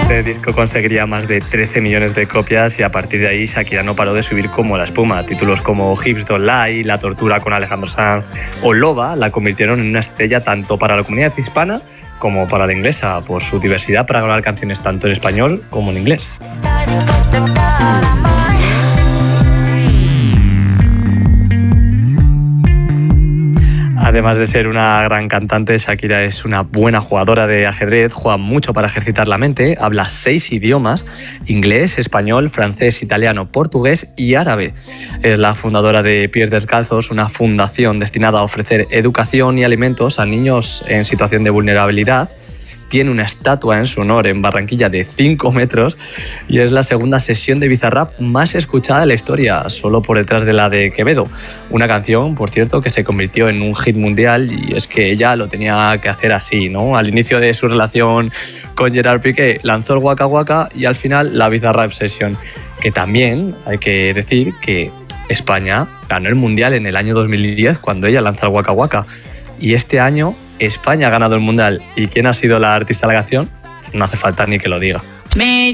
Este disco conseguiría más de 13 millones de copias y a partir de ahí Shakira no paró de subir como la espuma. Títulos como Hips Don't Lie, La Tortura con Alejandro Sanz o Loba la convirtieron en una estrella tanto para la comunidad hispana como para la inglesa, por su diversidad para grabar canciones tanto en español como en inglés. Además de ser una gran cantante, Shakira es una buena jugadora de ajedrez, juega mucho para ejercitar la mente, habla 6 idiomas: inglés, español, francés, italiano, portugués y árabe. Es la fundadora de Pies Descalzos, una fundación destinada a ofrecer educación y alimentos a niños en situación de vulnerabilidad. Tiene una estatua en su honor en Barranquilla de 5 metros y es la segunda sesión de Bizarrap más escuchada de la historia, solo por detrás de la de Quevedo. Una canción, por cierto, que se convirtió en un hit mundial y es que ella lo tenía que hacer así, ¿no? Al inicio de su relación con Gerard Piqué lanzó el Waka Waka y al final la Bizarrap Session, que también hay que decir que España ganó el mundial en el año 2010 cuando ella lanzó el Waka Waka. Y este año España ha ganado el mundial. ¿Y quién ha sido la artista de la canción? No hace falta ni que lo diga.